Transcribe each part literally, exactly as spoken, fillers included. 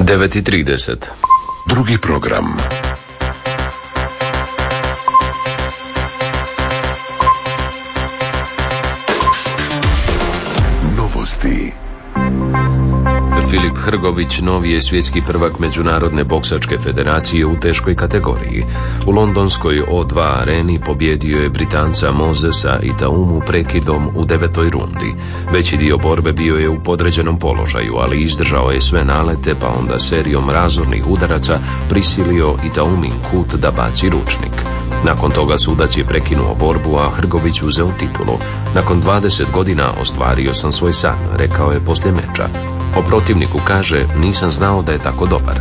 devet i trideset. Drugi program. Novosti. Filip Hrgović novi je svjetski prvak Međunarodne boksačke federacije u teškoj kategoriji. U londonskoj O dva areni pobjedio je Britanca Mosesa Itaumu prekidom u devetoj rundi. Veći dio borbe bio je u podređenom položaju, ali izdržao je sve nalete, pa onda serijom razornih udaraca prisilio Itaumin kut da baci ručnik. Nakon toga sudac je prekinuo borbu, a Hrgović uzeo titulu. Nakon dvadeset godina ostvario sam svoj san, rekao je poslije meča. O protivniku kaže, nisam znao da je tako dobar.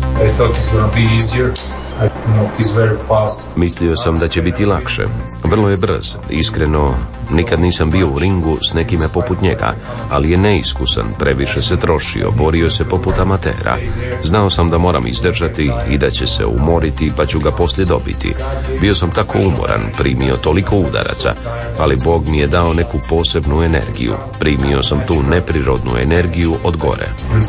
Mislio sam da će biti lakše. Vrlo je brz. Iskreno, nikad nisam bio u ringu s nekime poput njega, ali je neiskusan, previše se trošio, borio se poput amatera. Znao sam da moram izdržati i da će se umoriti, pa ću ga poslije dobiti. Bio sam tako umoran, primio toliko udaraca, ali Bog mi je dao neku posebnu energiju. Primio sam tu neprirodnu energiju od gore.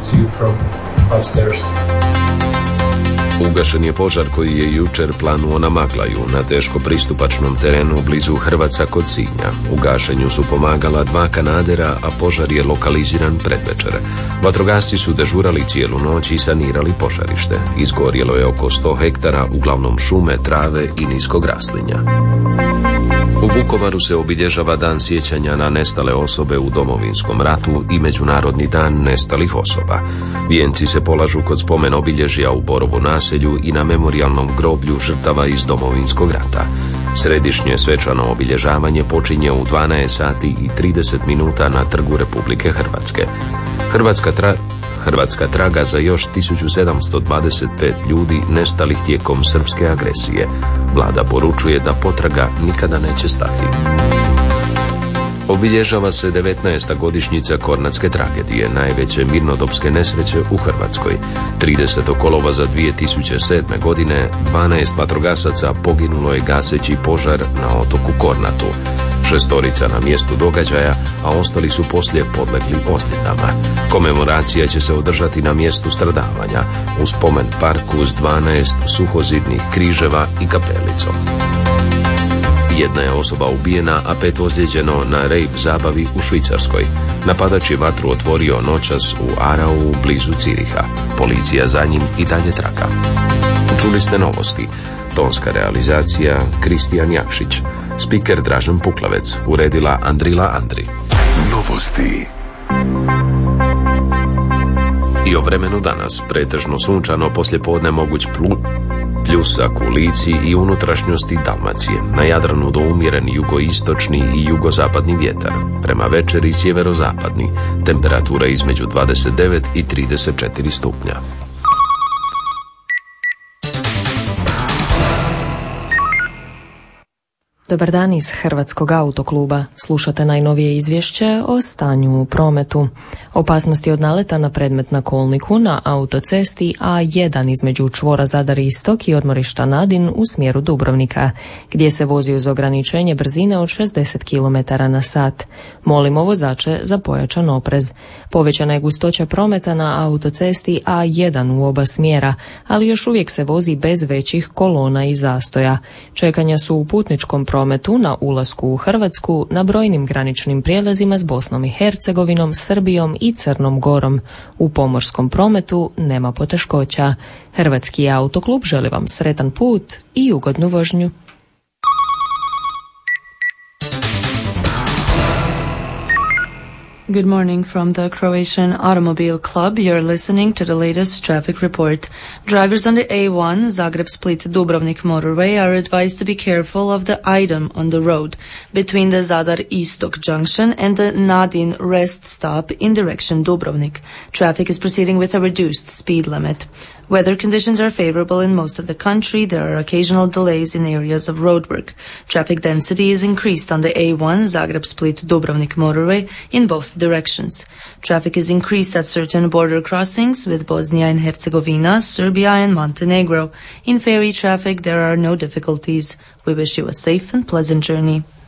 Ugašen je požar koji je jučer planuo na Maglaju, na teško pristupačnom terenu blizu Hrvaca kod Sinja. U gašenju su pomagala dva kanadera, a požar je lokaliziran predvečer. Vatrogasci su dežurali cijelu noć i sanirali požarište. Izgorjelo je oko sto hektara, uglavnom šume, trave i niskog raslinja. U Vukovaru se obilježava dan sjećanja na nestale osobe u Domovinskom ratu i Međunarodni dan nestalih osoba. Vijenci se polažu kod spomen obilježja u Borovu naselju i na memorijalnom groblju žrtava iz Domovinskog rata. Središnje svečano obilježavanje počinje u dvanaest sati i trideset minuta na Trgu Republike Hrvatske. Hrvatska tra... Hrvatska traga za još tisuću sedamsto dvadeset pet ljudi nestalih tijekom srpske agresije. Vlada poručuje da potraga nikada neće stati. Obilježava se devetnaesta godišnjica Kornatske tragedije, najveće mirnodopske nesreće u Hrvatskoj. tridesetog kolovoza dvije tisuće sedme. godine dvanaest vatrogasaca poginulo je gaseći požar na otoku Kornatu. Šestorica na mjestu događaja, a ostali su poslije podlegli ozljedama. Komemoracija će se održati na mjestu stradavanja, u spomen parku s dvanaest suhozidnih križeva i kapelicom. Jedna je osoba ubijena, a pet ozlijeđeno na rave zabavi u Švicarskoj. Napadač je vatru otvorio noćas u Arau blizu Ciriha. Policija za njim i dalje traka. Čuli ste novosti. Tonska realizacija Kristijan Jakšić. Spiker Dražen Puklavec. Uredila Andrila Andri. Novosti. I o vremenu danas. Pretežno sunčano, poslijepodne moguć plu... pljusak u Lici i unutrašnjosti Dalmacije. Na Jadranu do umjeren jugoistočni i jugozapadni vjetar. Prema večeri sjeverozapadni. Temperatura između dvadeset devet i trideset četiri stupnja. Dobar dan iz Hrvatskog autokluba. Slušate najnovije izvješće o stanju u prometu. Opasnosti od naleta na predmet na kolniku na autocesti A jedan između čvora Zadar Istok i odmorišta Nadin u smjeru Dubrovnika, gdje se vozi uz ograničenje brzine od šezdeset kilometara na sat. Molimo vozače za pojačan oprez. Povećana je gustoća prometa na autocesti A jedan u oba smjera, ali još uvijek se vozi bez većih kolona i zastoja. Čekanja su u putničkom prometu na ulasku u Hrvatsku na brojnim graničnim prijelazima s Bosnom i Hercegovinom, Srbijom i Crnom Gorom. U pomorskom prometu nema poteškoća. Hrvatski autoklub želi vam sretan put i ugodnu vožnju. Good morning from the Croatian Automobile Club. You're listening to the latest traffic report. Drivers on the A one, Zagreb-Split-Dubrovnik motorway are advised to be careful of the item on the road between the Zadar-Istok junction and the Nadin rest stop in direction Dubrovnik. Traffic is proceeding with a reduced speed limit. Weather conditions are favorable in most of the country. There are occasional delays in areas of roadwork. Traffic density is increased on the A one, Zagreb-Split-Dubrovnik motorway in both directions. Traffic is increased at certain border crossings with Bosnia and Herzegovina, Serbia and Montenegro. In ferry traffic, there are no difficulties. We wish you a safe and pleasant journey.